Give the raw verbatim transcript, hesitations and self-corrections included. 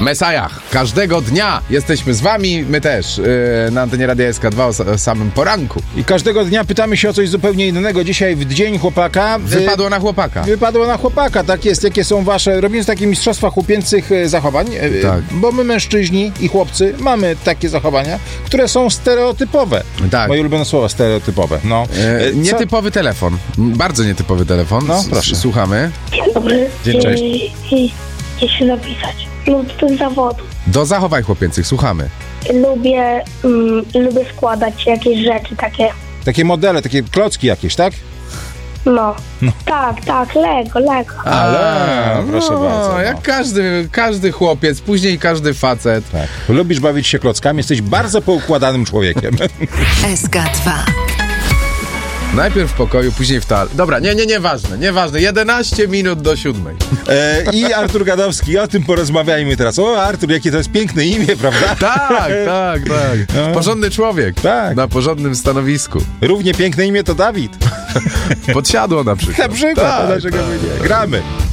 Mesajach. Każdego dnia jesteśmy z wami, my też, yy, na antenie Radia S K dwa o, o samym poranku. I każdego dnia pytamy się o coś zupełnie innego. Dzisiaj w Dzień Chłopaka. Wypadło na chłopaka. Wypadło na chłopaka, tak jest. Jakie są wasze, robimy takie mistrzostwa chłopięcych zachowań, tak. Bo my mężczyźni i chłopcy mamy takie zachowania, które są stereotypowe. Tak. Moje ulubione słowo, stereotypowe. No. E, nietypowy telefon. Bardzo nietypowy telefon. No, proszę. Słuchamy. Dzień dobry. Dzień, cześć. Gdzie się napisać? Lub do zawodu. Do zachowań chłopięcych, słuchamy. Lubię, mm, lubię składać jakieś rzeczy takie. Takie modele, takie klocki jakieś, tak? No. no. Tak, tak, Lego, Lego. Ale, no, proszę bardzo. No. Jak każdy, każdy chłopiec, później każdy facet. Tak. Lubisz bawić się klockami, jesteś bardzo poukładanym człowiekiem. S K dwa. Najpierw w pokoju, później w toalecie. Dobra, nie, nie, nieważne, nieważne. jedenaście minut do siódmej. E, I Artur Gadowski, o tym porozmawiajmy teraz. O, Artur, jakie to jest piękne imię, prawda? Tak, tak, tak. No. Porządny człowiek. Tak. Na porządnym stanowisku. Równie piękne imię to Dawid. Podsiadło na przykład. Na przykład, tak, dlaczego tak. by nie? Gramy.